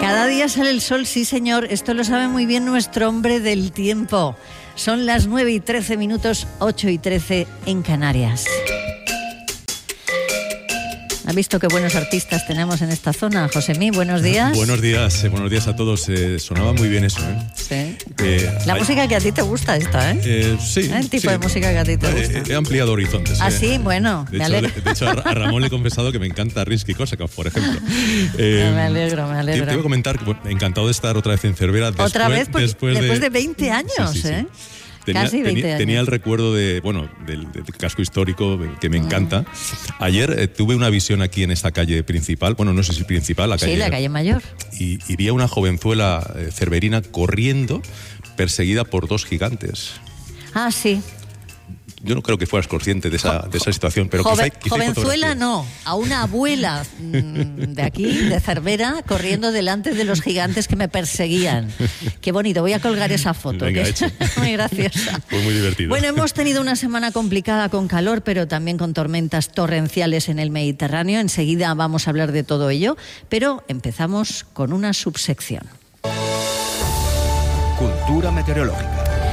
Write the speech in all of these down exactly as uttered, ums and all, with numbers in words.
Cada día sale el sol, sí señor, esto lo sabe muy bien nuestro hombre del tiempo. Son las nueve y trece minutos, ocho y trece en Canarias. ¿Ha visto qué buenos artistas tenemos en esta zona? Josemí, buenos días. Buenos días, eh, buenos días a todos. Eh, sonaba muy bien eso, ¿eh? Sí. Eh, La hay, música que a ti te gusta esta, ¿eh? eh sí. ¿Eh? El tipo sí. de música que a ti te gusta. Eh, he ampliado horizontes. Ah, eh. sí, bueno, de me hecho, alegro. de, de hecho, a, a Ramón le he confesado que me encanta Rimsky-Korsakov, por ejemplo. Eh, me alegro, me alegro. Te, te voy a comentar que bueno, encantado de estar otra vez en Cervera. Después, Otra vez, porque después, de, después de veinte años, sí, sí, sí. ¿eh? Tenía, Casi veinte tenía, años. tenía el recuerdo de, bueno, del, del casco histórico que me encanta. Ayer eh, tuve una visión aquí en esta calle principal, bueno, no sé si principal, la calle. Sí, la calle Mayor. Y, y vi a una jovenzuela eh, cerverina corriendo, perseguida por dos gigantes. Ah, sí. Yo no creo que fueras consciente de esa, de esa situación, pero Joven, quizá, quizá jovenzuela no, a una abuela mmm, de aquí, de Cervera, corriendo delante de los gigantes que me perseguían. Qué bonito, voy a colgar esa foto. Venga, que hecho. es muy graciosa. Fue muy divertido. Bueno, hemos tenido una semana complicada con calor, pero también con tormentas torrenciales en el Mediterráneo. Enseguida vamos a hablar de todo ello, pero empezamos con una subsección. Cultura meteorológica.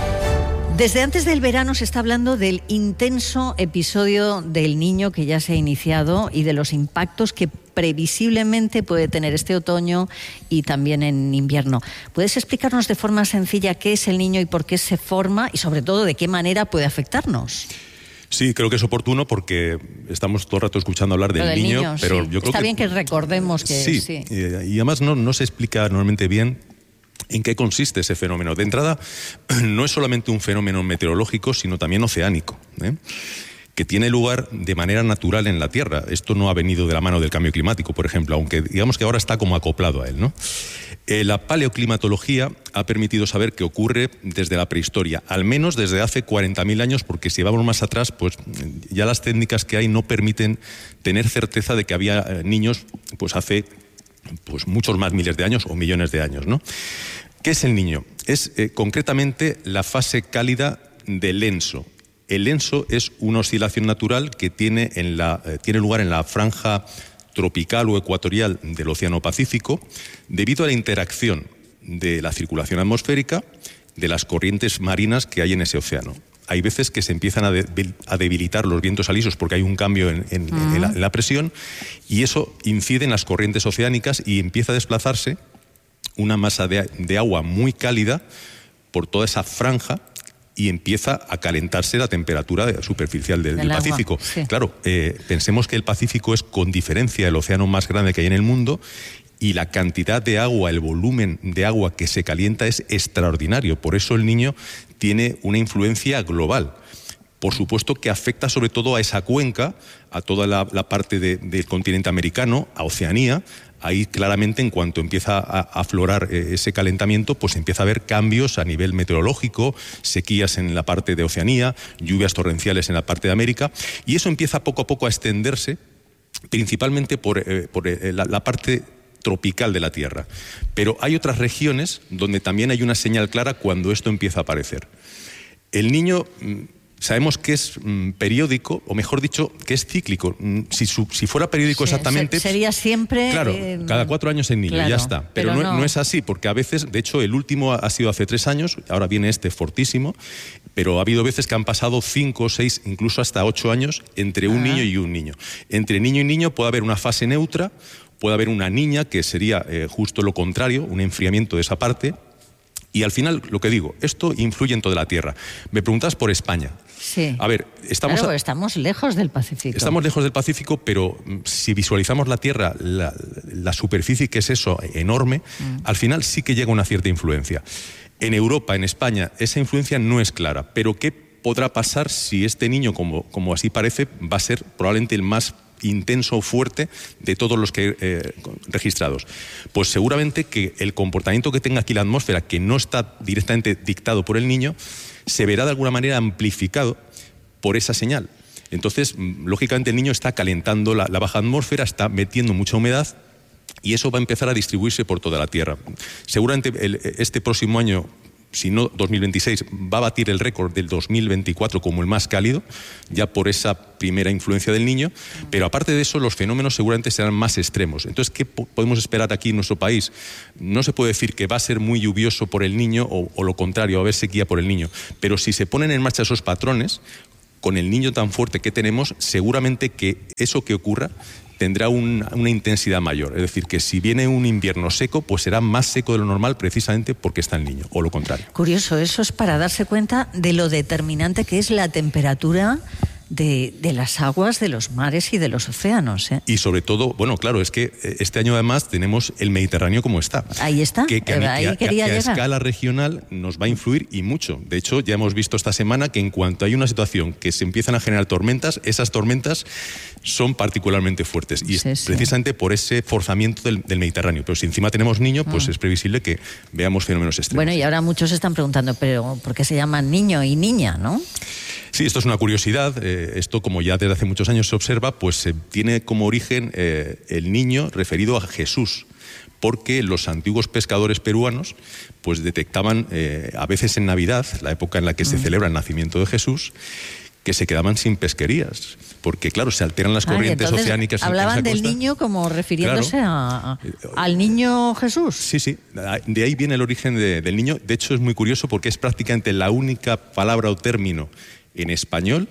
Desde antes del verano se está hablando del intenso episodio del Niño que ya se ha iniciado y de los impactos que previsiblemente puede tener este otoño y también en invierno. ¿Puedes explicarnos de forma sencilla qué es el Niño y por qué se forma y sobre todo de qué manera puede afectarnos? Sí, creo que es oportuno porque estamos todo el rato escuchando hablar del, del niño, niño, pero sí. yo creo Está que... bien que recordemos que... Sí, sí. Y, y además no, no se explica normalmente bien ¿en qué consiste ese fenómeno? De entrada, no es solamente un fenómeno meteorológico, sino también oceánico, ¿eh? que tiene lugar de manera natural en la Tierra. Esto no ha venido de la mano del cambio climático, por ejemplo, aunque digamos que ahora está como acoplado a él, ¿no? Eh, la paleoclimatología ha permitido saber qué ocurre desde la prehistoria, al menos desde hace cuarenta mil años, porque si vamos más atrás, pues ya las técnicas que hay no permiten tener certeza de que había eh, niños pues hace pues muchos más miles de años o millones de años, ¿no? ¿Qué es el Niño? Es eh, concretamente la fase cálida del ENSO. El ENSO es una oscilación natural que tiene, en la, eh, tiene lugar en la franja tropical o ecuatorial del Océano Pacífico debido a la interacción de la circulación atmosférica de las corrientes marinas que hay en ese océano. Hay veces que se empiezan a, de, a debilitar los vientos alisos porque hay un cambio en, en, uh-huh. en, la, en la presión y eso incide en las corrientes oceánicas y empieza a desplazarse una masa de, de agua muy cálida por toda esa franja y empieza a calentarse la temperatura superficial del, del Pacífico. Sí. Claro, eh, pensemos que el Pacífico es con diferencia el océano más grande que hay en el mundo y la cantidad de agua, el volumen de agua que se calienta es extraordinario. Por eso el Niño tiene una influencia global. Por supuesto que afecta sobre todo a esa cuenca, a toda la, la parte de, del continente americano, a Oceanía. Ahí claramente en cuanto empieza a aflorar eh, ese calentamiento, pues empieza a haber cambios a nivel meteorológico, sequías en la parte de Oceanía, lluvias torrenciales en la parte de América, y eso empieza poco a poco a extenderse, principalmente por, eh, por eh, la, la parte tropical de la Tierra. Pero hay otras regiones donde también hay una señal clara cuando esto empieza a aparecer. El Niño... Sabemos que es mm, periódico, o mejor dicho, que es cíclico. Si, su, si fuera periódico sí, exactamente... Sería siempre... Claro, eh, cada cuatro años el Niño, claro, ya está. Pero, pero no, no. no es así, porque a veces, de hecho, el último ha sido hace tres años, ahora viene este fortísimo, pero ha habido veces que han pasado cinco, seis, incluso hasta ocho años entre un ah. niño y un niño. Entre niño y niño puede haber una fase neutra, puede haber una niña, que sería eh, justo lo contrario, un enfriamiento de esa parte. Y al final, lo que digo, esto influye en toda la Tierra. Me preguntas por España. Sí. A ver, estamos... Claro, a... estamos lejos del Pacífico. Estamos lejos del Pacífico, pero si visualizamos la Tierra, la, la superficie que es eso, enorme, mm. al final sí que llega una cierta influencia. En Europa, en España, esa influencia no es clara. Pero ¿qué podrá pasar si este niño, como, como así parece, va a ser probablemente el más intenso o fuerte de todos los que eh, registrados? Pues seguramente que el comportamiento que tenga aquí la atmósfera, que no está directamente dictado por el niño, se verá de alguna manera amplificado por esa señal. Entonces, lógicamente el niño está calentando la, la baja atmósfera, está metiendo mucha humedad y eso va a empezar a distribuirse por toda la Tierra. Seguramente el, este próximo año si no dos mil veintiséis, va a batir el récord del dos mil veinticuatro como el más cálido, ya por esa primera influencia del Niño, pero aparte de eso los fenómenos seguramente serán más extremos. Entonces, ¿qué po- podemos esperar aquí en nuestro país? No se puede decir que va a ser muy lluvioso por el Niño o, o lo contrario, va a haber sequía por el Niño, pero si se ponen en marcha esos patrones, con el Niño tan fuerte que tenemos, seguramente que eso que ocurra tendrá un, una intensidad mayor. Es decir, que si viene un invierno seco, pues será más seco de lo normal precisamente porque está el Niño, o lo contrario. Curioso, eso es para darse cuenta de lo determinante que es la temperatura de, de las aguas de los mares y de los océanos, ¿eh? Y sobre todo, bueno, claro, es que este año además tenemos el Mediterráneo como está. Ahí está, que, que, a, ahí que, a, quería que a llegar. escala regional nos va a influir y mucho. De hecho, ya hemos visto esta semana que en cuanto hay una situación que se empiezan a generar tormentas, esas tormentas son particularmente fuertes. Y Sí, es sí. precisamente por ese forzamiento del, del Mediterráneo. Pero si encima tenemos Niño, pues Mm. es previsible que veamos fenómenos extremos. Bueno, y ahora muchos se están preguntando, pero ¿por qué se llaman niño y niña, no? Sí, esto es una curiosidad. Eh, esto, como ya desde hace muchos años se observa, pues eh, tiene como origen eh, el niño referido a Jesús, porque los antiguos pescadores peruanos pues detectaban eh, a veces en Navidad, la época en la que se celebra el nacimiento de Jesús, que se quedaban sin pesquerías, porque claro, se alteran las Ah, y corrientes entonces oceánicas. en hablaban esa del costa. niño como refiriéndose a, a- al niño Jesús. Sí, sí, de ahí viene el origen de- del niño. De hecho, es muy curioso porque es prácticamente la única palabra o término en español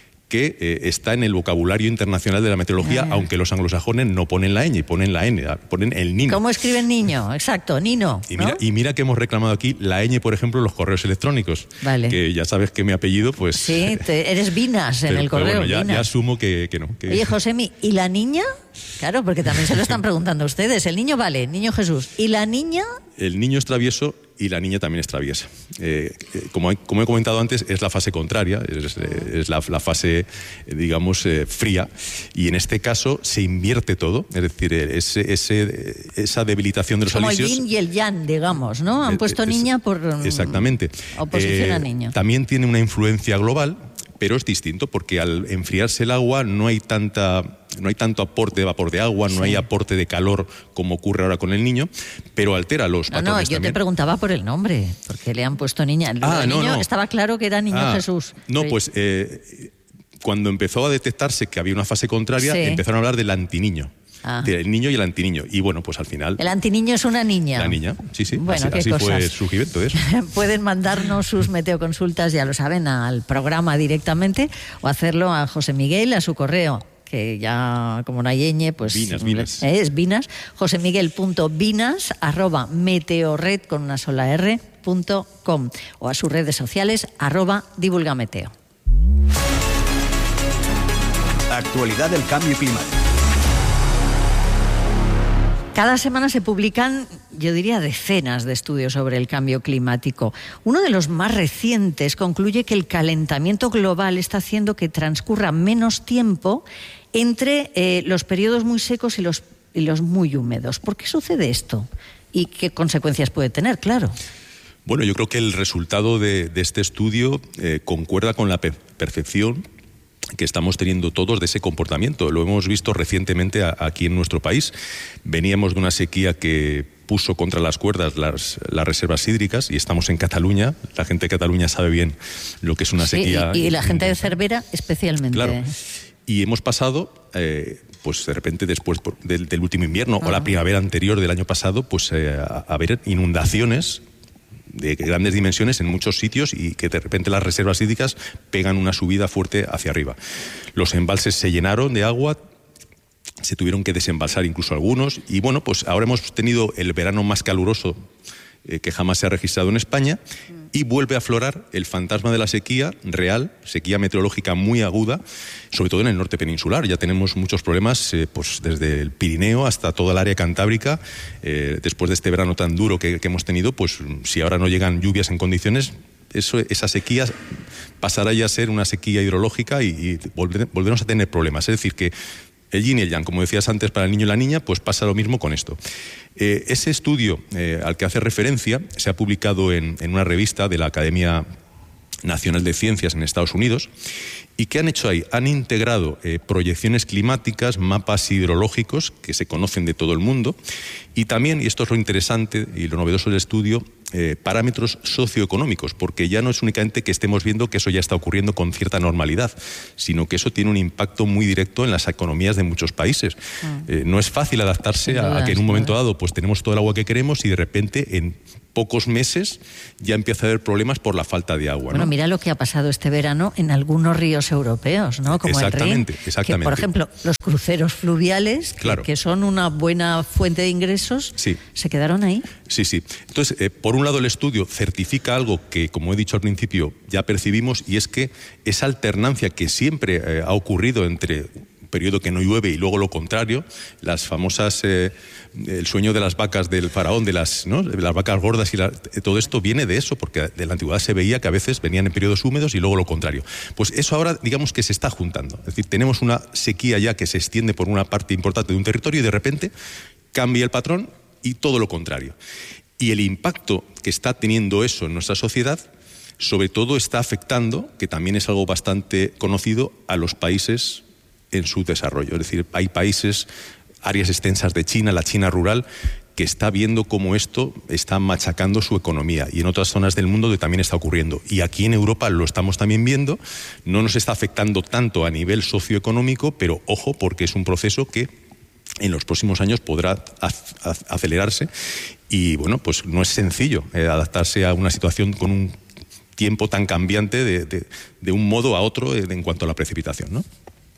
que eh, está en el vocabulario internacional de la meteorología, Ah. aunque los anglosajones no ponen la ñ, ponen la n, ponen el nino. ¿Cómo escriben niño? Exacto, Nino. Y ¿no? mira, y mira que hemos reclamado aquí la ñ, por ejemplo, en los correos electrónicos. Vale. Que ya sabes que mi apellido, pues... Sí, te- eres Vinas en pero- el pero correo. bueno, ya, Vinas. ya asumo que, que no. Que... Oye, Josemi, ¿y la niña? Claro, porque también se lo están preguntando ustedes. El niño vale, niño Jesús. ¿Y la niña? El niño es travieso y la niña también es traviesa. Eh, eh, como, hay- como he comentado antes, es la fase contraria, es, eh, es la, la fase, eh, digamos, eh, fría, y en este caso se invierte todo, es decir, eh, ese, ese, esa debilitación de los Como el alisios... yin y el yang, digamos, ¿no? Han Eh, puesto es- niña por mm, Exactamente. oposición Eh, a niño. También tiene una influencia global, pero es distinto porque al enfriarse el agua no hay tanta no hay tanto aporte de vapor de agua, no Sí. hay aporte de calor como ocurre ahora con el niño, pero altera los No, patrones no, yo también. te preguntaba por el nombre, porque le han puesto niña. Lo Ah, del no, niño no. estaba claro que era niño Ah, Jesús. No, Pero- pues eh, cuando empezó a detectarse que había una fase contraria, Sí. empezaron a hablar del antiniño. Ah. Del niño y el antiniño. Y bueno, pues al final... El antiniño es una niña. La niña, sí, sí. Bueno, así qué así fue cosas. el surgimiento de eso. Pueden mandarnos sus meteoconsultas, ya lo saben, al programa directamente o hacerlo a José Miguel, a su correo, que ya como no hay ñ, pues Vinas, Vinas. eh, es Vinas, josemiguel.vinas arroba meteorred con una sola r punto com o a sus redes sociales arroba divulgameteo. Actualidad del cambio climático. Cada semana se publican, yo diría, decenas de estudios sobre el cambio climático. Uno de los más recientes concluye que el calentamiento global está haciendo que transcurra menos tiempo entre eh, los periodos muy secos y los, y los muy húmedos. ¿Por qué sucede esto? ¿Y qué consecuencias puede tener? Claro. Bueno, yo creo que el resultado de, de este estudio eh, concuerda con la pe- perfección que estamos teniendo todos de ese comportamiento. Lo hemos visto recientemente a, aquí en nuestro país. Veníamos de una sequía que puso contra las cuerdas las, las reservas hídricas y estamos en Cataluña. La gente de Cataluña sabe bien lo que es una Sí, sequía. y, y la gente de intensa. Cervera especialmente. Claro. Y hemos pasado, eh, pues de repente después por- del, del último invierno o la primavera anterior del año pasado, pues eh, a, a ver inundaciones de grandes dimensiones en muchos sitios y que de repente las reservas hídricas pegan una subida fuerte hacia arriba. Los embalses se llenaron de agua, se tuvieron que desembalsar incluso algunos y bueno, pues ahora hemos tenido el verano más caluroso eh, que jamás se ha registrado en España y vuelve a aflorar el fantasma de la sequía real, sequía meteorológica muy aguda, sobre todo en el norte peninsular. Ya tenemos muchos problemas eh, pues desde el Pirineo hasta toda el área cantábrica. Eh, después de este verano tan duro que, que hemos tenido, pues si ahora no llegan lluvias en condiciones, eso, esa sequía pasará ya a ser una sequía hidrológica y, y volver- volveremos a tener problemas. Es decir, que el yin y el yang, como decías antes, para el niño y la niña, pues pasa lo mismo con esto. Eh, ese estudio eh, al que hace referencia se ha publicado en, en una revista de la Academia Nacional de Ciencias en Estados Unidos. ¿Y qué han hecho ahí? Han integrado eh, proyecciones climáticas, mapas hidrológicos que se conocen de todo el mundo y también, y esto es lo interesante y lo novedoso del estudio, eh, parámetros socioeconómicos, porque ya no es únicamente que estemos viendo que eso ya está ocurriendo con cierta normalidad, sino que eso tiene un impacto muy directo en las economías de muchos países. Mm. Eh, no es fácil adaptarse a, a que en un momento dado pues tenemos todo el agua que queremos y de repente en pocos meses ya empieza a haber problemas por la falta de agua. Bueno, ¿no? Mira lo que ha pasado este verano en algunos ríos europeos, ¿no? Como exactamente, el Rin, exactamente. Que, por ejemplo, los cruceros fluviales, claro. que, que son una buena fuente de ingresos, sí. ¿se quedaron ahí? Sí, sí. Entonces, eh, por un lado, el estudio certifica algo que, como he dicho al principio, ya percibimos, y es que esa alternancia que siempre eh, ha ocurrido entre periodo que no llueve y luego lo contrario, las famosas eh, el sueño de las vacas del faraón, de las, ¿no? de las vacas gordas y la, todo esto viene de eso, porque de la antigüedad se veía que a veces venían en periodos húmedos y luego lo contrario. Pues eso ahora digamos que se está juntando, es decir, tenemos una sequía ya que se extiende por una parte importante de un territorio y de repente cambia el patrón y todo lo contrario. Y el impacto que está teniendo eso en nuestra sociedad sobre todo está afectando, que también es algo bastante conocido, a los países en su desarrollo. Es decir, hay países, áreas extensas de China, la China rural, que está viendo cómo esto está machacando su economía, y en otras zonas del mundo que también está ocurriendo. Y aquí en Europa lo estamos también viendo, no nos está afectando tanto a nivel socioeconómico, pero ojo, porque es un proceso que en los próximos años podrá acelerarse y, bueno, pues no es sencillo eh, adaptarse a una situación con un tiempo tan cambiante de, de, de un modo a otro eh, en cuanto a la precipitación, ¿no?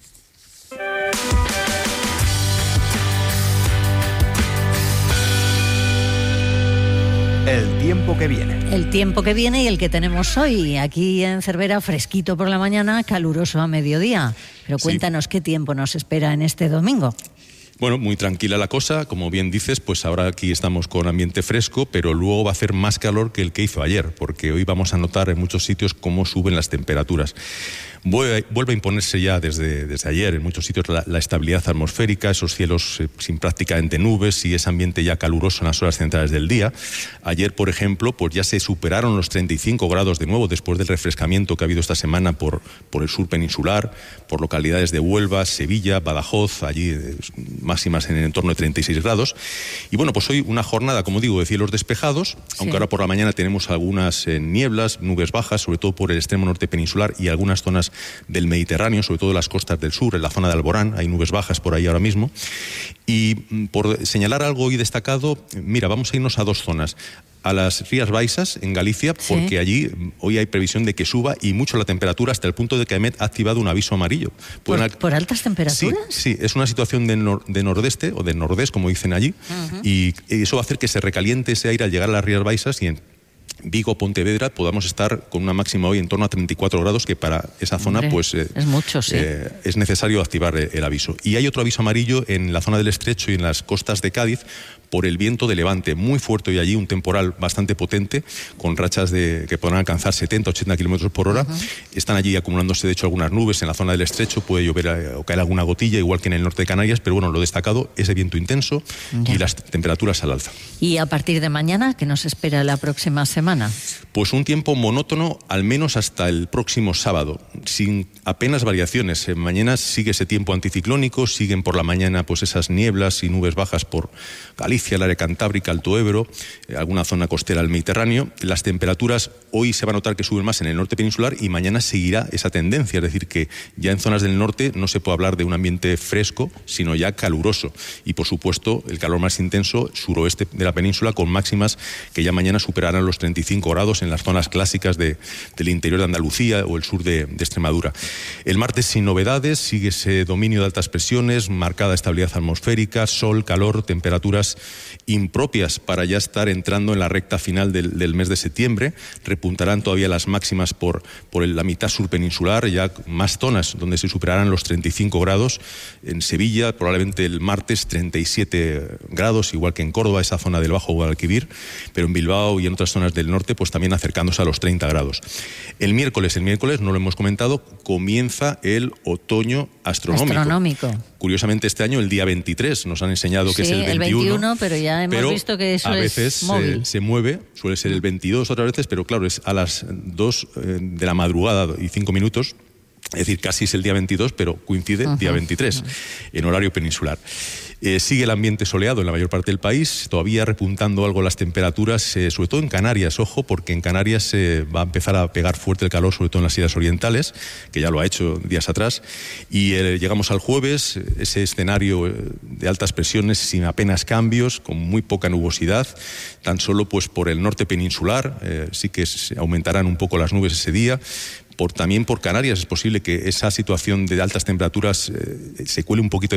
El tiempo que viene. El tiempo que viene y el que tenemos hoy. Aquí en Cervera, fresquito por la mañana, caluroso a mediodía. Pero cuéntanos sí. qué tiempo nos espera en este domingo. Bueno, muy tranquila la cosa, como bien dices, pues ahora aquí estamos con ambiente fresco, pero luego va a hacer más calor que el que hizo ayer, porque hoy vamos a notar en muchos sitios cómo suben las temperaturas. Vuelve a imponerse ya desde, desde ayer en muchos sitios la, la estabilidad atmosférica, esos cielos eh, sin prácticamente nubes y ese ambiente ya caluroso en las horas centrales del día. Ayer, por ejemplo, pues ya se superaron los treinta y cinco grados de nuevo después del refrescamiento que ha habido esta semana por, por el sur peninsular, por localidades de Huelva, Sevilla, Badajoz, allí eh, máximas en el entorno de treinta y seis grados. Y bueno, pues hoy una jornada, como digo, de cielos despejados, sí. aunque ahora por la mañana tenemos algunas eh, nieblas, nubes bajas, sobre todo por el extremo norte peninsular y algunas zonas del Mediterráneo, sobre todo las costas del sur, en la zona de Alborán, hay nubes bajas por ahí ahora mismo. Y por señalar algo hoy destacado, mira, vamos a irnos a dos zonas. A las Rías Baixas, en Galicia, sí. porque allí hoy hay previsión de que suba y mucho la temperatura, hasta el punto de que AEMET ha activado un aviso amarillo. ¿Por, al... ¿por altas temperaturas? Sí, sí, es una situación de, nor de nordeste, o de nordés, como dicen allí, uh-huh. y eso va a hacer que se recaliente ese aire al llegar a las Rías Baixas y en Vigo, Pontevedra, podamos estar con una máxima hoy en torno a treinta y cuatro grados, que para esa zona Hombre, pues eh, es mucho, sí. eh, es necesario activar el aviso. Y hay otro aviso amarillo en la zona del Estrecho y en las costas de Cádiz por el viento de levante muy fuerte, y allí un temporal bastante potente con rachas de que podrán alcanzar setenta, ochenta kilómetros por hora. Uh-huh. Están allí acumulándose de hecho algunas nubes en la zona del Estrecho, puede llover o caer alguna gotilla, igual que en el norte de Canarias, pero bueno, lo destacado, ese viento intenso ya. Y las temperaturas al alza. ¿Y a partir de mañana qué nos espera la próxima semana? Pues un tiempo monótono, al menos hasta el próximo sábado, sin apenas variaciones. Mañana sigue ese tiempo anticiclónico, siguen por la mañana pues esas nieblas y nubes bajas por Galicia, el área cantábrica, Alto Ebro, eh, alguna zona costera del Mediterráneo. Las temperaturas hoy se va a notar que suben más en el norte peninsular y mañana seguirá esa tendencia, es decir, que ya en zonas del norte no se puede hablar de un ambiente fresco, sino ya caluroso. Y por supuesto, el calor más intenso, suroeste de la península, con máximas que ya mañana superarán los treinta y cinco grados en las zonas clásicas de, del interior de Andalucía o el sur de, de Extremadura. El martes sin novedades, sigue ese dominio de altas presiones, marcada estabilidad atmosférica, sol, calor, temperaturas impropias para ya estar entrando en la recta final del, del mes de septiembre. Repuntarán todavía las máximas por, por la mitad sur peninsular, ya más zonas donde se superarán los treinta y cinco grados. En Sevilla probablemente el martes treinta y siete grados, igual que en Córdoba, esa zona del Bajo Guadalquivir, pero en Bilbao y en otras zonas del norte pues también acercándose a los treinta grados. El miércoles, el miércoles, no lo hemos comentado, comienza el otoño astronómico. Astronómico. Curiosamente este año el día veintitrés nos han enseñado que sí, es el veintiuno. el veintiuno, pero ya hemos pero visto que eso a es veces móvil. Se, se mueve, suele ser el veintidós otras veces, pero claro, es a las dos de la madrugada y cinco minutos. Es decir, casi es el día veintidós, pero coincide uh-huh, día veintitrés, uh-huh. en horario peninsular. Eh, sigue el ambiente soleado en la mayor parte del país, todavía repuntando algo las temperaturas, eh, sobre todo en Canarias, ojo, porque en Canarias eh, va a empezar a pegar fuerte el calor, sobre todo en las islas orientales, que ya lo ha hecho días atrás, y eh, llegamos al jueves, ese escenario eh, de altas presiones sin apenas cambios, con muy poca nubosidad, tan solo pues por el norte peninsular, eh, sí que se aumentarán un poco las nubes ese día. Por, también por Canarias es posible que esa situación de altas temperaturas eh, se cuele un poquito